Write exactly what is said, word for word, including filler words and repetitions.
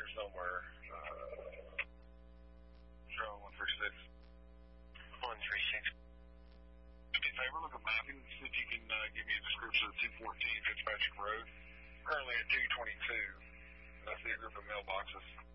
here somewhere. Uh, Charlotte one three six. one three six. Do me a favor, look at mapping, see if you can uh, give me a description of two fourteen Fitzpatrick Road. Currently at two twenty-two. And I see a group of mailboxes.